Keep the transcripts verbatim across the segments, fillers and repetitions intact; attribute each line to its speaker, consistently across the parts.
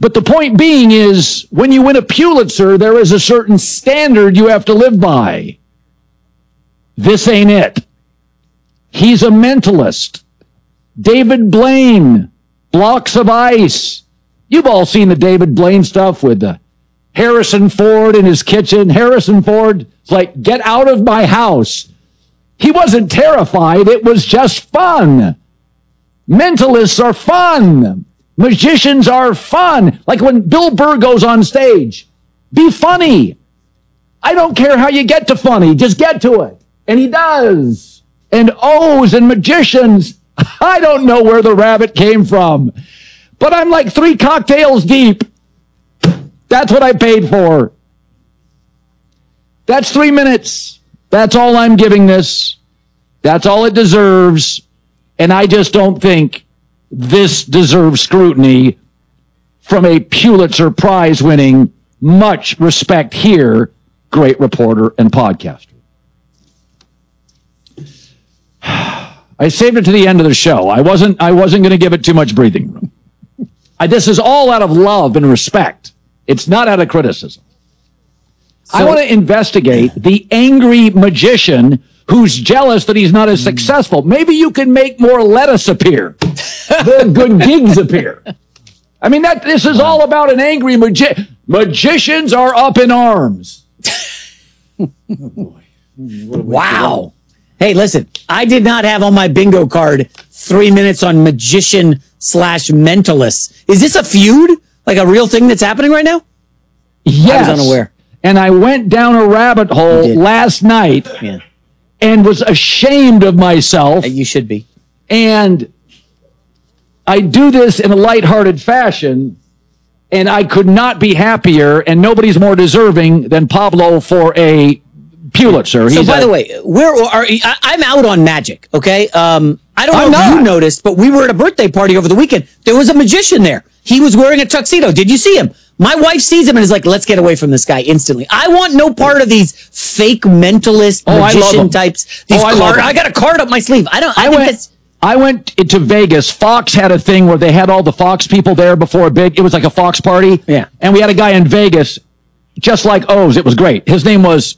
Speaker 1: But the point being is, when you win a Pulitzer, there is a certain standard you have to live by. This ain't it. He's a mentalist. David Blaine, Blocks of Ice. You've all seen the David Blaine stuff with the Harrison Ford in his kitchen. Harrison Ford is like, get out of my house. He wasn't terrified. It was just fun. Mentalists are fun. Magicians are fun. Like when Bill Burr goes on stage, be funny. I don't care how you get to funny. Just get to it. And he does. And O's and magicians, I don't know where the rabbit came from. But I'm like three cocktails deep. That's what I paid for. That's three minutes. That's all I'm giving this. That's all it deserves. And I just don't think this deserves scrutiny from a Pulitzer Prize winning, much respect here, great reporter and podcaster. I saved it to the end of the show. I wasn't I wasn't going to give it too much breathing room. I, this is all out of love and respect. It's not out of criticism. So, I want to investigate the angry magician who's jealous that he's not as successful. Maybe you can make more lettuce appear. The good gigs appear. I mean, that this is all about an angry magician. Magicians are up in arms.
Speaker 2: Oh boy. Wow. Hey, listen, I did not have on my bingo card three minutes on magician slash mentalist. Is this a feud? Like a real thing that's happening right now?
Speaker 1: Yes.
Speaker 2: I was unaware.
Speaker 1: And I went down a rabbit hole last night.
Speaker 2: Yeah.
Speaker 1: And was ashamed of myself.
Speaker 2: You should be.
Speaker 1: And I do this in a lighthearted fashion, and I could not be happier, and nobody's more deserving than Pablo for a Pulitzer.
Speaker 2: So,
Speaker 1: He's
Speaker 2: by
Speaker 1: a,
Speaker 2: the way, we're are, I, I'm out on magic, okay? Um, I don't
Speaker 1: I'm
Speaker 2: know if
Speaker 1: not.
Speaker 2: you noticed, but we were at a birthday party over the weekend. There was a magician there. He was wearing a tuxedo. Did you see him? My wife sees him and is like, let's get away from this guy instantly. I want no part of these fake mentalist
Speaker 1: Oh, I love
Speaker 2: magician
Speaker 1: them.
Speaker 2: types. These
Speaker 1: Oh, I love
Speaker 2: card,
Speaker 1: them.
Speaker 2: I got a card up my sleeve. I don't. I,
Speaker 1: I
Speaker 2: think
Speaker 1: went.
Speaker 2: that's.
Speaker 1: I went to Vegas. Fox had a thing where they had all the Fox people there before a big. It was like a Fox party.
Speaker 2: Yeah.
Speaker 1: And we had a guy in Vegas, just like O's. It was great. His name was.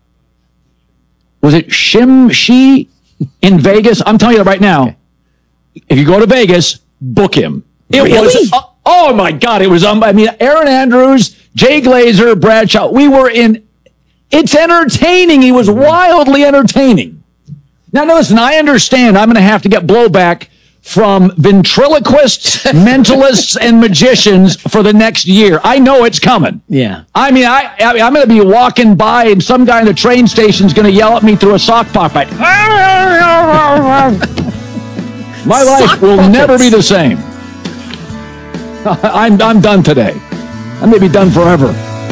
Speaker 1: Was it Shim Shi in Vegas? I'm telling you right now. If you go to Vegas, book him. It
Speaker 2: Really?
Speaker 1: was. Uh, oh my God! It was. Um, I mean, Aaron Andrews, Jay Glazer, Bradshaw. We were in. It's entertaining. He was wildly entertaining. Now, now listen. I understand. I'm going to have to get blowback from ventriloquists, mentalists, and magicians for the next year. I know it's coming.
Speaker 2: Yeah.
Speaker 1: I mean, I, I I'm going to be walking by, and some guy in the train station is going to yell at me through a sock pocket. My life
Speaker 2: Sock
Speaker 1: will
Speaker 2: pockets.
Speaker 1: never be the same. I'm I'm done today. I may be done forever.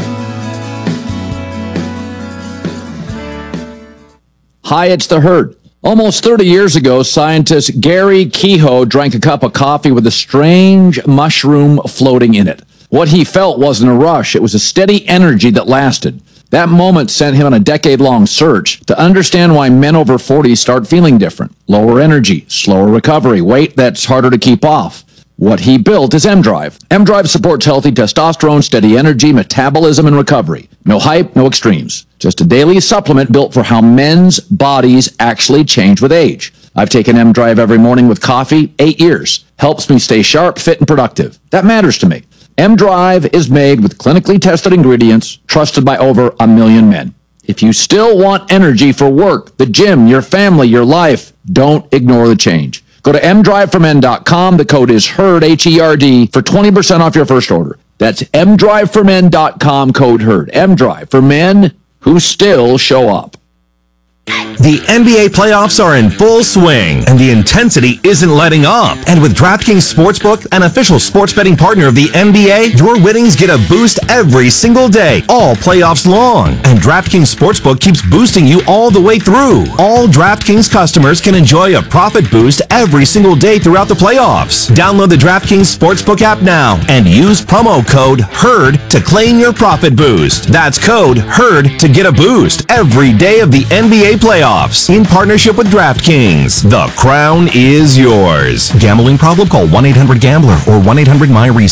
Speaker 1: Hi, it's the Herd. Almost thirty years ago, scientist Gary Kehoe drank a cup of coffee with a strange mushroom floating in it. What he felt wasn't a rush. It was a steady energy that lasted. That moment sent him on a decade-long search to understand why men over forty start feeling different. Lower energy, slower recovery, weight that's harder to keep off. What he built is M-Drive. M-Drive supports healthy testosterone, steady energy, metabolism, and recovery. No hype, no extremes. Just a daily supplement built for how men's bodies actually change with age. I've taken M-Drive every morning with coffee, eight years. Helps me stay sharp, fit, and productive. That matters to me. M-Drive is made with clinically tested ingredients, trusted by over a million men. If you still want energy for work, the gym, your family, your life, don't ignore the change. Go to m drive for men dot com. The code is HERD, H E R D, for twenty percent off your first order. That's m drive for men dot com, code HERD. M-Drive for men who still show up.
Speaker 3: The N B A playoffs are in full swing, and the intensity isn't letting up. And with DraftKings Sportsbook, an official sports betting partner of the N B A, your winnings get a boost every single day, all playoffs long. And DraftKings Sportsbook keeps boosting you all the way through. All DraftKings customers can enjoy a profit boost every single day throughout the playoffs. Download the DraftKings Sportsbook app now and use promo code HERD to claim your profit boost. That's code HERD to get a boost every day of the N B A playoffs in partnership with DraftKings. The crown is yours. Gambling problem? Call one eight hundred gambler or one eight hundred my